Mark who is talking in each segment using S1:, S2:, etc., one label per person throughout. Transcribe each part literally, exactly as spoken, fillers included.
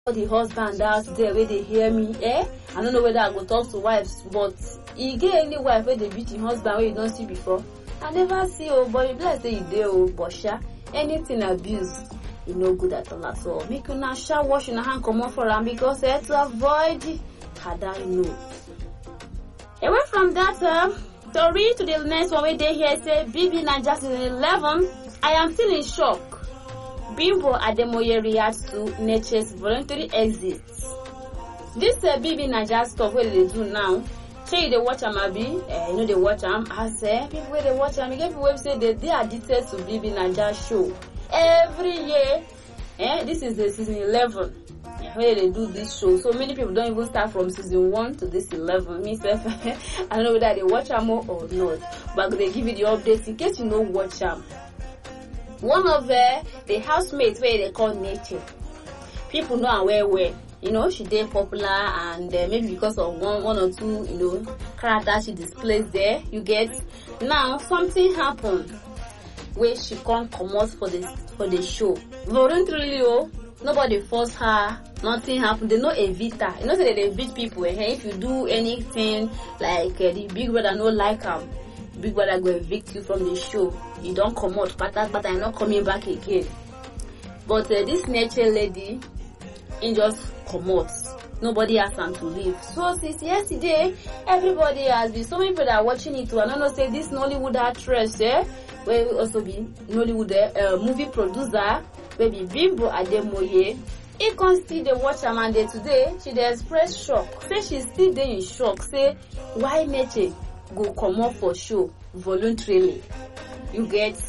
S1: the husband out there where they hear me, eh? I don't know whether I go talk to wives, but you get any wife where they beat your husband where you don't see before? I never see, oh, but you bless say you dey, oh, but sha, anything abuse, you no good at all at all. Make you now sha wash your hand come on for them because eh, to avoid had I know. Away from that, um, story to the next one where they hear say Bibi Naija season eleven. I am still in shock. Bimbo Ademoye reacts to Neche's voluntary exit. This uh, Bibi Naija stuff where they do now. Say they watch am abi, eh, you know they watch am. I say people where they watch am, you get people who say they they are addicted to Bibi Naija show every year. Eh, this is the season eleven. Where they do this show, so many people don't even start from season one to this eleven. Me self, I don't know whether they watch am or not, but they give you the updates in case you know watch am. One of uh, the housemates where they call Neche, people know her well well. You know, she did popular and uh, maybe because of one one or two, you know, characters she displays there. You get now something happened where she can't come out for the for the show voluntarily. Oh, nobody forced her. Nothing happened. They know evita. You know, say they evict people. Eh? If you do anything like uh, the Big Brother no like them, Big Brother go evict you from the show. You don't come out, but but I'm not coming back again. But uh, this nature lady, in just come out. Nobody asked them to leave. So since yesterday, everybody has been, so many people that are watching it. I don't know, say this Nollywood actress, eh, will also be Nollywood uh, movie producer, maybe Bimbo Ademoye. He can still dey watch am and today she dey express shock. Say she still dey in shock. Say why Neche go come up for show voluntarily. You get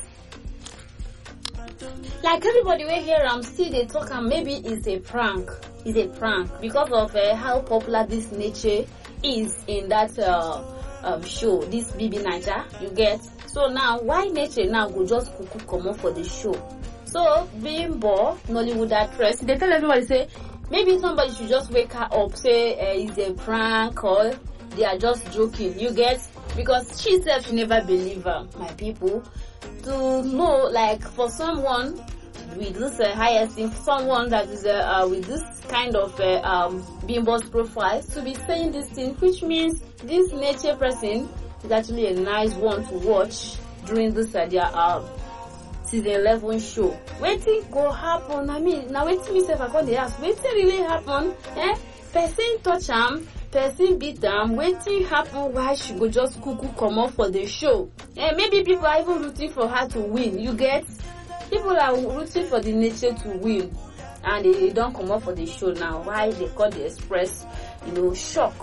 S1: like everybody wey hear am still dey talk am maybe it's a prank. It's a prank because of uh, how popular this Neche is in that uh, um, show. This Bibi Naija, you get. So now why Neche now go just kuku come up for the show? So, Bimbo, Nollywood actress, they tell everybody, say, maybe somebody should just wake her up, say, uh, it's a prank, or they are just joking, you get? Because she said she never believe her, my people. To know, like, for someone with this uh, high esteem, someone that is uh, uh, with this kind of uh, um, Bimbo's profile, to be saying this thing, which means this nature person is actually a nice one to watch during this uh, their um, season eleven show. Wetin go happen? I mean, now wetin me self I come dey ask. Wetin really happen? Eh? Person touch am, person beat am. Wetin happen? Why she go just cuckoo come up for the show? Eh? Maybe people are even rooting for her to win. You get? People are rooting for the nature to win, and they, they don't come up for the show now. Why they call the express? You know, shock.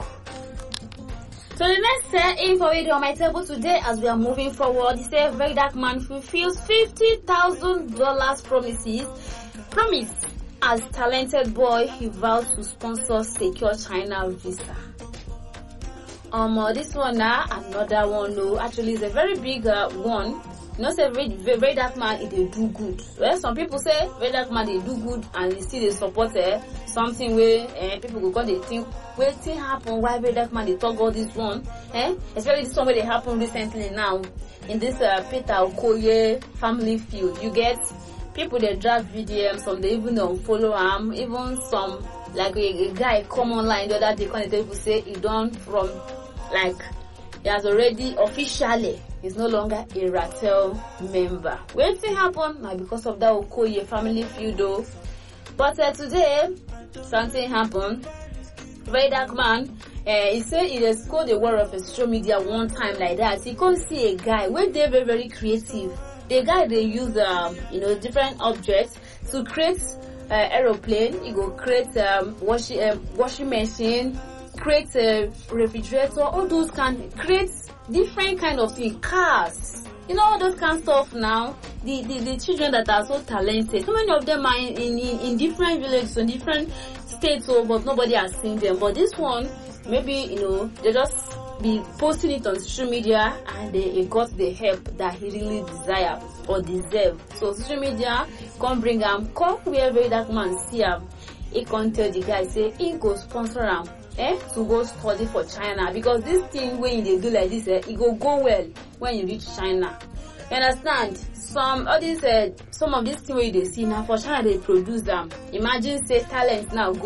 S1: So the next uh, info video on my table today as we are moving forward, he said very dark man fulfills fifty thousand dollars promises. Promise as talented boy he vows to sponsor secure China visa. Um, uh, this one now, uh, another one, no, actually it's a very big uh, one. You know, say very, very, very dark man, it they do good. Well, some people say very dark man they do good and they still they support uh, something where uh, people go come they think waiting happen why very dark man they talk all this one, eh? Especially this one where they happen recently now in this uh, Peter Okoye family feud. You get people they drag V D M, some they even don't follow him, even some like a, a guy come online the other day when people say he done from like he has already officially is no longer a Ratel member. When thing happened now because of that Okoye family feud though. But uh, today something happened. Very dark man, uh, he said he has scored the war of social media one time like that. He can't see a guy where they're very, very creative. The guy they use um, you know, different objects to create uh, aeroplane. He go create um, washing um, washing machine, create a refrigerator. All those can create different kind of things, cars. You know all those kind of stuff now. The, the the children that are so talented, so many of them are in in, in different villages, in different states, so but nobody has seen them. But this one, maybe you know, they just be posting it on social media and they, they got the help that he really desire or deserve. So social media come bring him, come where very dark man see him. He can tell the guy say he go sponsor him. Eh, to go study for China because this thing when they do like this, eh, it go go well when you reach China. You understand? Some all these, uh, some of these things where they see now for China they produce them. Imagine say talent now go.